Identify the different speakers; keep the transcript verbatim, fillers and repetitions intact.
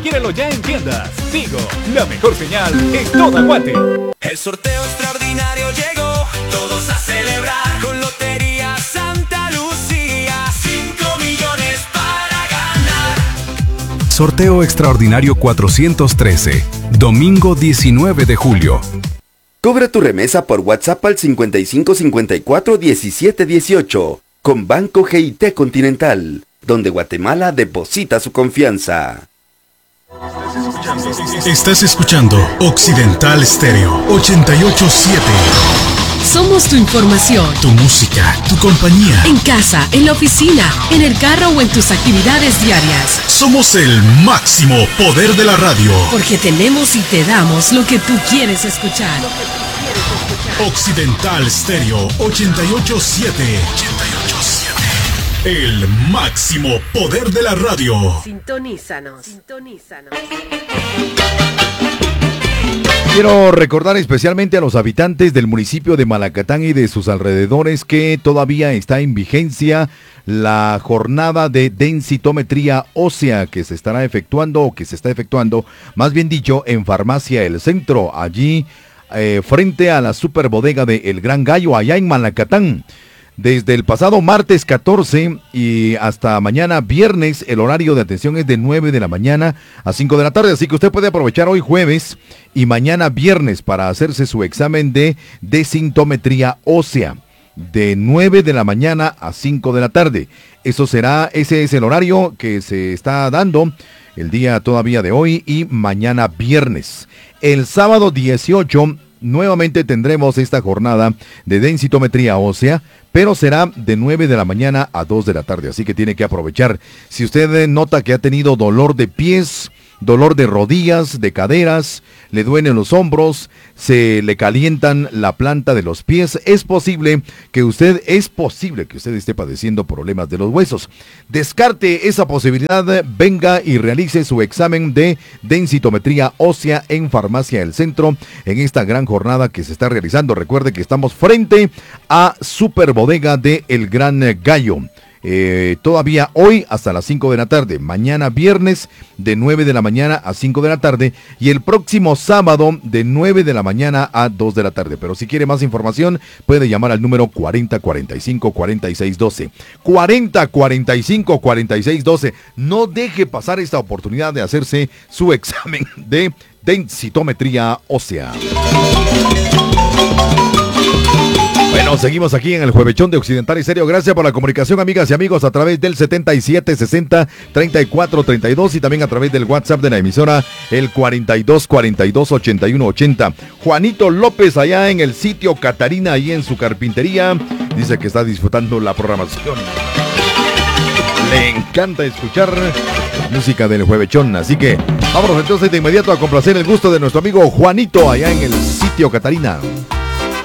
Speaker 1: Adquiérelo ya en tiendas. Tigo, la mejor señal en toda Guate.
Speaker 2: El sorteo extraordinario llegó, todos a celebrar con Lotería Santa Lucía. cinco millones para ganar.
Speaker 3: Sorteo extraordinario cuatrocientos trece, domingo diecinueve de julio.
Speaker 4: Cobra tu remesa por WhatsApp al cincuenta y cinco cincuenta y cuatro diecisiete dieciocho con Banco G I T Continental, donde Guatemala deposita su confianza.
Speaker 5: Estás escuchando Occidental Stereo ochenta y ocho punto siete.
Speaker 6: Somos tu información,
Speaker 5: tu música, tu compañía.
Speaker 6: En casa, en la oficina, en el carro o en tus actividades diarias.
Speaker 5: Somos el máximo poder de la radio.
Speaker 6: Porque tenemos y te damos lo que tú quieres escuchar.
Speaker 5: Occidental Stereo ochenta y ocho punto siete. ochenta y ocho punto siete. El máximo poder de la radio.
Speaker 6: Sintonízanos. Sintonízanos.
Speaker 7: Quiero recordar especialmente a los habitantes del municipio de Malacatán y de sus alrededores que todavía está en vigencia la jornada de densitometría ósea que se estará efectuando o que se está efectuando, más bien dicho, en Farmacia El Centro, allí eh, frente a la superbodega de El Gran Gallo, allá en Malacatán. Desde el pasado martes catorce y hasta mañana viernes, el horario de atención es de nueve de la mañana a cinco de la tarde, así que usted puede aprovechar hoy jueves y mañana viernes para hacerse su examen de densitometría ósea, de nueve de la mañana a cinco de la tarde. Eso será, ese es el horario que se está dando el día todavía de hoy y mañana viernes. El sábado dieciocho nuevamente tendremos esta jornada de densitometría ósea, pero será de nueve de la mañana a dos de la tarde, así que tiene que aprovechar. Si usted nota que ha tenido dolor de pies, dolor de rodillas, de caderas, le duelen los hombros, se le calientan la planta de los pies, es posible que usted, es posible que usted esté padeciendo problemas de los huesos. Descarte esa posibilidad, venga y realice su examen de densitometría ósea en Farmacia El Centro, en esta gran jornada que se está realizando. Recuerde que estamos frente a Superbodega de El Gran Gallo. Eh, todavía hoy hasta las cinco de la tarde, mañana viernes de nueve de la mañana a cinco de la tarde y el próximo sábado de nueve de la mañana a dos de la tarde. Pero si quiere más información puede llamar al número cuarenta cuarenta y cinco cuarenta y seis doce. cuarenta cuarenta y cinco cuarenta y seis doce. No deje pasar esta oportunidad de hacerse su examen de densitometría ósea. Bueno, seguimos aquí en el Juevechón de Occidental Stereo. Gracias por la comunicación, amigas y amigos, a través del setenta y siete sesenta treinta y cuatro treinta y dos y también a través del WhatsApp de la emisora, el cuarenta y dos cuarenta y dos ochenta y uno ochenta. Juanito López, allá en el sitio Catarina, ahí en su carpintería, dice que está disfrutando la programación. Le encanta escuchar música del Juevechón, así que vámonos entonces de inmediato a complacer el gusto de nuestro amigo Juanito, allá en el sitio Catarina.